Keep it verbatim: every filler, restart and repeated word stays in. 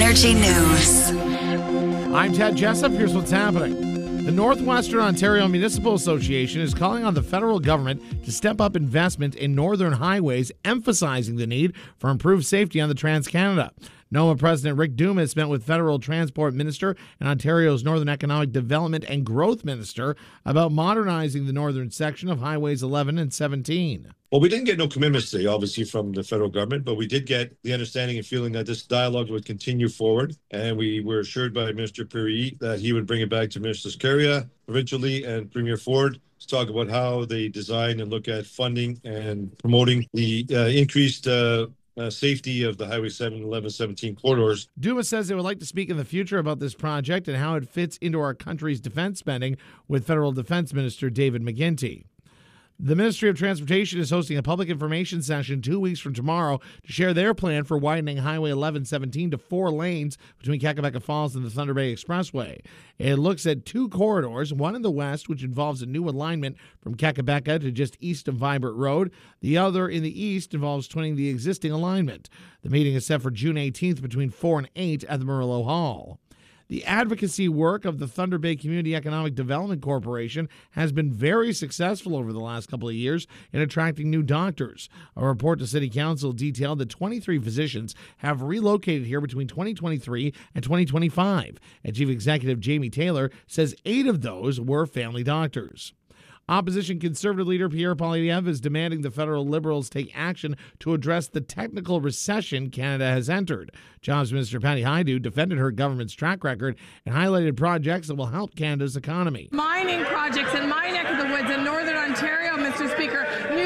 Energy News. I'm Ted Jessup. Here's what's happening. The Northwestern Ontario Municipal Association is calling on the federal government to step up investment in northern highways, emphasizing the need for improved safety on the Trans-Canada. NOMA President Rick Dumas met with Federal Transport Minister and Ontario's Northern Economic Development and Growth Minister about modernizing the northern section of Highways eleven and seventeen. Well, we didn't get no commitments today, obviously, from the federal government, but we did get the understanding and feeling that this dialogue would continue forward. And we were assured by Minister Perry that he would bring it back to Minister Scaria provincially and Premier Ford to talk about how they design and look at funding and promoting the uh, increased uh, uh, safety of the Highway seven, eleven, seventeen corridors. Dumas says they would like to speak in the future about this project and how it fits into our country's defense spending with Federal Defense Minister David McGuinty. The Ministry of Transportation is hosting a public information session two weeks from tomorrow to share their plan for widening Highway eleven seventeen to four lanes between Kakabeka Falls and the Thunder Bay Expressway. It looks at two corridors, one in the west, which involves a new alignment from Kakabeka to just east of Vibert Road. The other in the east involves twinning the existing alignment. The meeting is set for June eighteenth between four and eight at the Murillo Hall. The advocacy work of the Thunder Bay Community Economic Development Corporation has been very successful over the last couple of years in attracting new doctors. A report to City Council detailed that twenty-three physicians have relocated here between twenty twenty-three and twenty twenty-five, and Chief Executive Jamie Taylor says eight of those were family doctors. Opposition Conservative leader Pierre Poilievre is demanding the federal Liberals take action to address the technical recession Canada has entered. Jobs Minister Patty Hajdu defended her government's track record and highlighted projects that will help Canada's economy. Mining projects in my neck of the woods in Northern Ontario, Mister Speaker, new